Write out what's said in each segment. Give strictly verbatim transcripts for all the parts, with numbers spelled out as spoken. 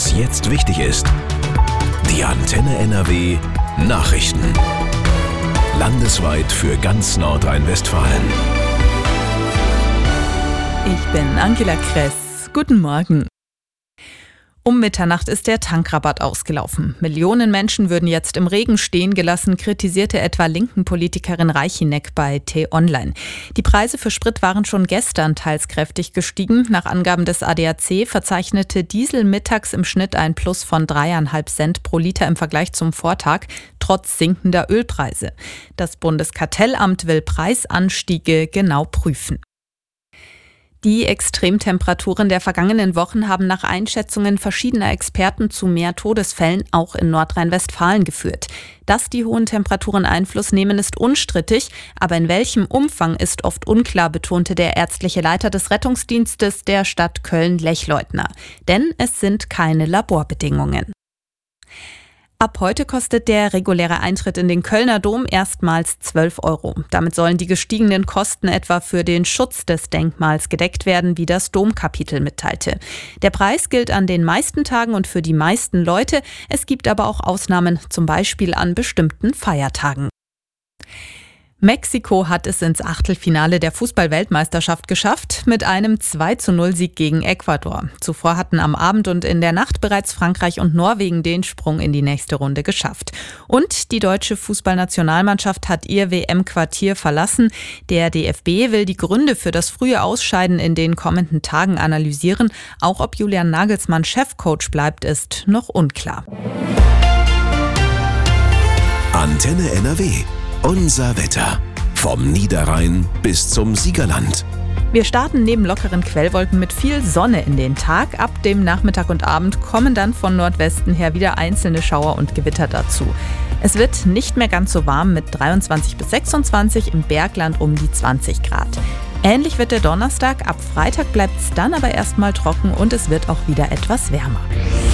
Was jetzt wichtig ist. Die Antenne N R W Nachrichten. Landesweit für ganz Nordrhein-Westfalen. Ich bin Angela Kress. Guten Morgen. Um Mitternacht ist der Tankrabatt ausgelaufen. Millionen Menschen würden jetzt im Regen stehen gelassen, kritisierte etwa linken Politikerin Reichineck bei T-Online. Die Preise für Sprit waren schon gestern teils kräftig gestiegen. Nach Angaben des A D A C verzeichnete Diesel mittags im Schnitt ein Plus von dreieinhalb Cent pro Liter im Vergleich zum Vortag, trotz sinkender Ölpreise. Das Bundeskartellamt will Preisanstiege genau prüfen. Die Extremtemperaturen der vergangenen Wochen haben nach Einschätzungen verschiedener Experten zu mehr Todesfällen auch in Nordrhein-Westfalen geführt. Dass die hohen Temperaturen Einfluss nehmen, ist unstrittig, aber in welchem Umfang ist oft unklar, betonte der ärztliche Leiter des Rettungsdienstes der Stadt Köln, Lechleutner. Denn es sind keine Laborbedingungen. Ab heute kostet der reguläre Eintritt in den Kölner Dom erstmals zwölf Euro. Damit sollen die gestiegenen Kosten etwa für den Schutz des Denkmals gedeckt werden, wie das Domkapitel mitteilte. Der Preis gilt an den meisten Tagen und für die meisten Leute. Es gibt aber auch Ausnahmen, zum Beispiel an bestimmten Feiertagen. Mexiko hat es ins Achtelfinale der Fußball-Weltmeisterschaft geschafft mit einem zwei zu null Sieg gegen Ecuador. Zuvor hatten am Abend und in der Nacht bereits Frankreich und Norwegen den Sprung in die nächste Runde geschafft. Und die deutsche Fußballnationalmannschaft hat ihr W M-Quartier verlassen. Der D F B will die Gründe für das frühe Ausscheiden in den kommenden Tagen analysieren. Auch ob Julian Nagelsmann Chefcoach bleibt, ist noch unklar. Antenne N R W. Unser Wetter. Vom Niederrhein bis zum Siegerland. Wir starten neben lockeren Quellwolken mit viel Sonne in den Tag. Ab dem Nachmittag und Abend kommen dann von Nordwesten her wieder einzelne Schauer und Gewitter dazu. Es wird nicht mehr ganz so warm mit dreiundzwanzig bis sechsundzwanzig, im Bergland um die zwanzig Grad. Ähnlich wird der Donnerstag. Ab Freitag bleibt es dann aber erstmal trocken und es wird auch wieder etwas wärmer.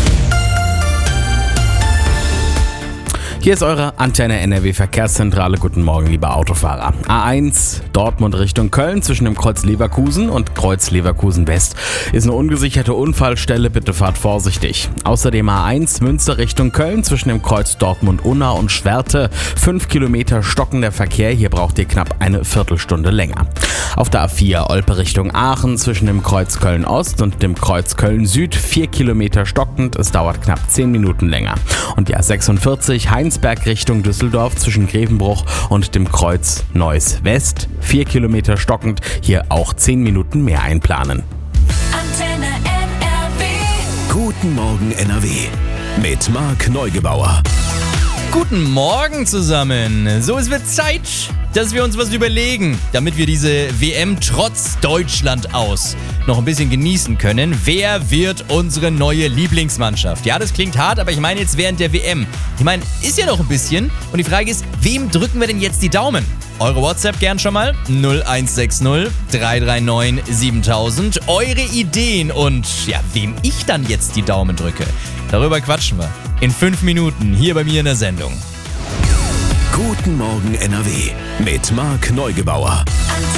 Hier ist eure Antenne N R W Verkehrszentrale. Guten Morgen, liebe Autofahrer. A eins Dortmund Richtung Köln zwischen dem Kreuz Leverkusen und Kreuz Leverkusen West ist eine ungesicherte Unfallstelle. Bitte fahrt vorsichtig. Außerdem A eins Münster Richtung Köln zwischen dem Kreuz Dortmund-Unna und Schwerte. Fünf Kilometer stockender Verkehr. Hier braucht ihr knapp eine Viertelstunde länger. Auf der A vier Olpe Richtung Aachen zwischen dem Kreuz Köln-Ost und dem Kreuz Köln-Süd. Vier Kilometer stockend. Es dauert knapp zehn Minuten länger. Und die A sechsundvierzig Heinsberg Richtung Düsseldorf zwischen Grevenbruch und dem Kreuz Neuss West. Vier Kilometer stockend. Hier auch zehn Minuten mehr einplanen. Antenne N R W. Guten Morgen N R W. Mit Marc Neugebauer. Guten Morgen zusammen. So, es wird Zeit, dass wir uns was überlegen, damit wir diese W M trotz Deutschland aus noch ein bisschen genießen können. Wer wird unsere neue Lieblingsmannschaft? Ja, das klingt hart, aber ich meine jetzt während der W M. Ich meine, ist ja noch ein bisschen. Und die Frage ist, wem drücken wir denn jetzt die Daumen? Eure WhatsApp gern schon mal. null eins sechs null drei drei neun siebentausend. Eure Ideen und ja, wem ich dann jetzt die Daumen drücke. Darüber quatschen wir in fünf Minuten hier bei mir in der Sendung. Guten Morgen N R W mit Marc Neugebauer.